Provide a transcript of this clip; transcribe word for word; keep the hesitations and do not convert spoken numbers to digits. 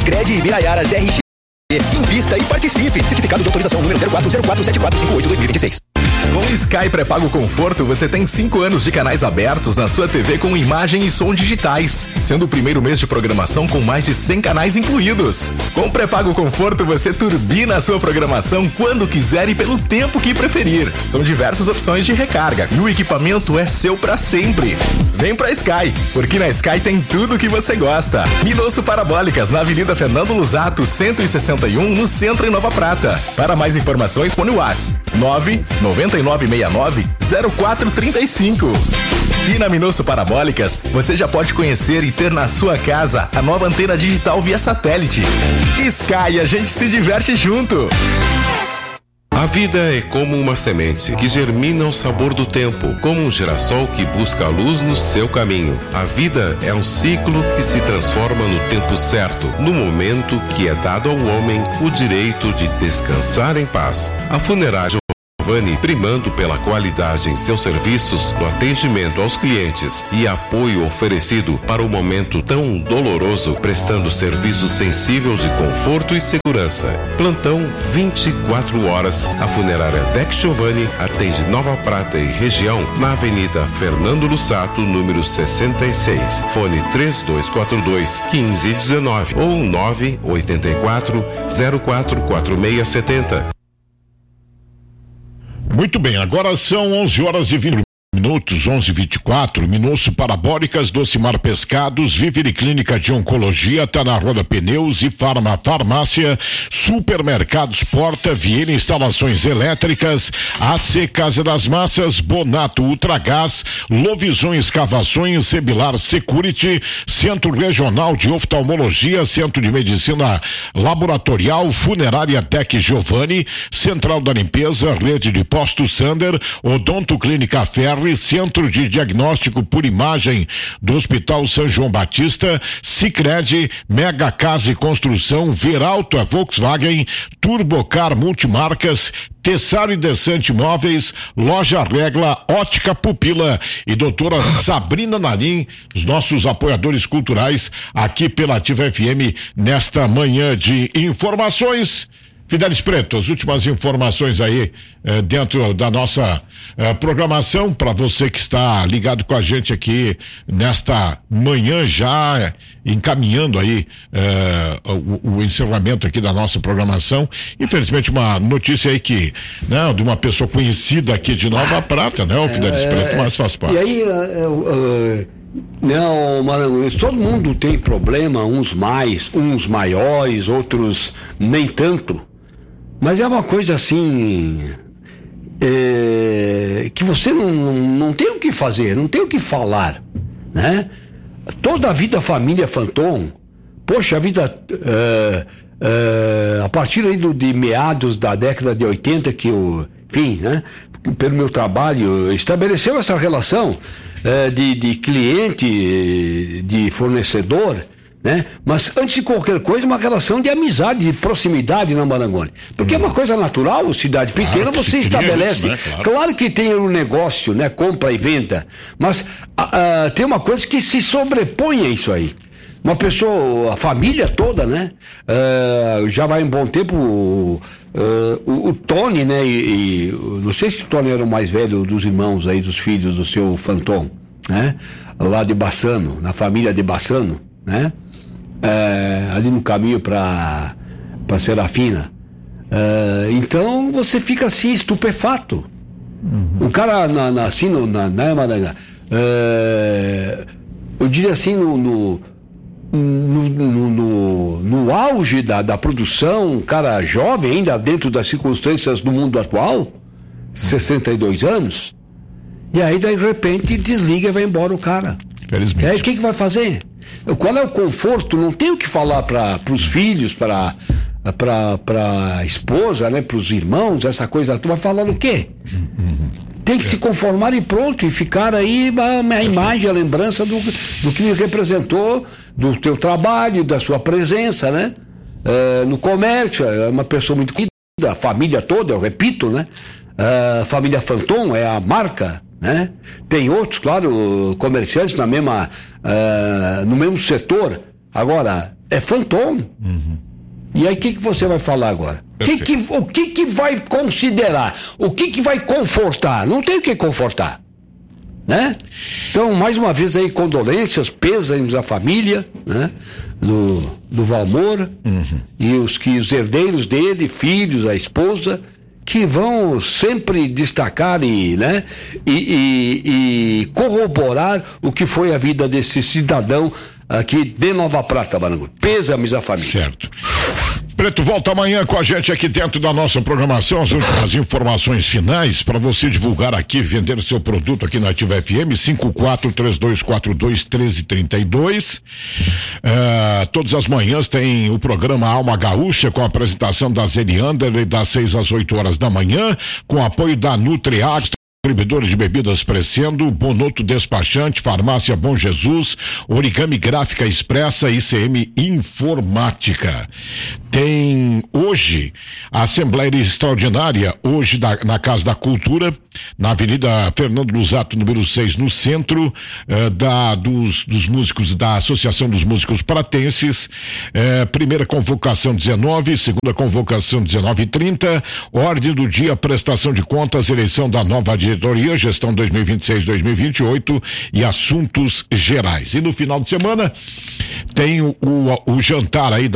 Sicredi Ibiraiaras R X. Invista e participe. Certificado de autorização número zero quatro zero quatro sete quatro cinco oito dois mil e vinte e seis. Com Sky Pré-Pago Conforto, você tem cinco anos de canais abertos na sua T V com imagem e som digitais, sendo o primeiro mês de programação com mais de cem canais incluídos. Com Pré-Pago Conforto, você turbina a sua programação quando quiser e pelo tempo que preferir. São diversas opções de recarga e o equipamento é seu pra sempre. Vem pra Sky, porque na Sky tem tudo o que você gosta. Minosso Parabólicas, na Avenida Fernando Lusato, cento e sessenta e um, no centro, em Nova Prata. Para mais informações, põe o WhatsApp nove nove nove seis nove zero quatro três cinco. E na Minosso Parabólicas, você já pode conhecer e ter na sua casa a nova antena digital via satélite. Sky, a gente se diverte junto. A vida é como uma semente que germina ao sabor do tempo, como um girassol que busca a luz no seu caminho. A vida é um ciclo que se transforma no tempo certo, no momento que é dado ao homem o direito de descansar em paz. A funerária Giovanni, primando pela qualidade em seus serviços, no atendimento aos clientes e apoio oferecido para o momento tão doloroso, prestando serviços sensíveis de conforto e segurança. Plantão vinte e quatro horas. A funerária Deck Giovanni atende Nova Prata e região na Avenida Fernando Lusato, número sessenta e seis. Fone três dois quatro dois, um cinco um nove ou nove oito quatro, zero quatro quatro seis sete zero. Muito bem, agora são onze horas e vinte minutos, onze e vinte e quatro. Minosso Parabólicas, Docimar Pescados, Vivere Clínica de Oncologia, tá na Roda Pneus e Farma Farmácia, Supermercados Porta, Vieira Instalações Elétricas, A C Casa das Massas, Bonato Ultragás, Lovisão Escavações, Sebilar Security, Centro Regional de Oftalmologia, Centro de Medicina Laboratorial, Funerária Tec Giovanni, Central da Limpeza, Rede de Postos Sander, Odonto Clínica Ferro, Centro de Diagnóstico por Imagem do Hospital São João Batista, Sicredi, Mega Casa e Construção, Veralto a Volkswagen, Turbocar Multimarcas, Tessaro e Descente Móveis, Loja Regla, Ótica Pupila e doutora Sabrina Narim, os nossos apoiadores culturais aqui pela Ativa F M nesta manhã de informações. Fidelis Preto, as últimas informações aí eh, dentro da nossa eh, programação para você que está ligado com a gente aqui nesta manhã já eh, encaminhando aí eh, o, o encerramento aqui da nossa programação. Infelizmente uma notícia aí que, né, de uma pessoa conhecida aqui de Nova Prata, né, o Fidelis é, Preto, mas faz parte. E aí, uh, uh, não, mas todo mundo tem problema, uns mais, uns maiores, outros nem tanto. Mas é uma coisa assim, é, que você não, não, não tem o que fazer, não tem o que falar, né? Toda a vida a família Fanton, poxa, a vida, é, é, a partir aí do, de meados da década de oitenta, que eu, enfim, né? Pelo meu trabalho, estabeleceu essa relação é, de, de cliente, de fornecedor, né? Mas antes de qualquer coisa, uma relação de amizade, de proximidade na Marangoni, porque hum. é uma coisa natural, cidade pequena, claro, você estabelece, isso, né? Claro. Claro que tem um negócio, né? Compra e venda, mas a, a, tem uma coisa que se sobrepõe a isso aí. Uma pessoa, a família toda, né? Uh, já vai um bom tempo uh, o, o Tony, né? E, e não sei se o Tony era o mais velho dos irmãos aí, dos filhos do seu Fanton, né? Lá de Bassano, na família de Bassano, né? É, ali no caminho para para Serafina. É, então você fica assim estupefato. Uhum. Um cara na, na, assim no, na, na, na é, eu diria assim no no, no, no, no, no auge da, da produção, um cara jovem ainda dentro das circunstâncias do mundo atual, sessenta e dois anos, e aí de repente desliga e vai embora o cara. Felizmente. E aí o que, que vai fazer? Qual é o conforto? Não tem o que falar para os filhos, para para a esposa, né? Para os irmãos, essa coisa. Tu vai falar o quê? Tem que é. se conformar e pronto, e ficar aí a, a imagem, a lembrança do, do que ele representou, do teu trabalho, da sua presença, né? É, no comércio, é uma pessoa muito querida, a família toda, eu repito, né? A família Fanton é a marca, né? Tem outros, claro, comerciantes na mesma, uh, no mesmo setor. Agora, é Fantom. Uhum. E aí o que, que você vai falar agora? Que que, o que que vai considerar? O que que vai confortar? Não tem o que confortar, né? Então, mais uma vez aí, condolências, pêsames à família, né? Do, do Valmor, uhum. E os, que, os herdeiros dele, filhos, a esposa, que vão sempre destacar e, né? e, e, e corroborar o que foi a vida desse cidadão aqui de Nova Prata, Marangu. Pêsames à família. Certo. Preto, volta amanhã com a gente aqui dentro da nossa programação, as, as informações finais para você divulgar aqui, vender o seu produto aqui na Ativa F M, cinco quatro três dois quatro dois um três três dois. Uh, todas as manhãs tem o programa Alma Gaúcha com a apresentação da Zeliander das seis às oito horas da manhã, com apoio da Nutriag, distribuidores de bebidas Crescendo, Bonoto Despachante, Farmácia Bom Jesus, Origami Gráfica Expressa e I C M Informática. Tem hoje a Assembleia Extraordinária, hoje da, na Casa da Cultura, na Avenida Fernando Luzato, número seis, no centro eh, da, dos, dos músicos, da Associação dos Músicos Pratenses. Eh, primeira convocação dezenove, segunda convocação dezenove e trinta, ordem do dia, prestação de contas, eleição da nova diretoria, gestão dois mil e vinte e seis, dois mil e vinte e oito e assuntos gerais. E no final de semana tem o, o, o jantar aí da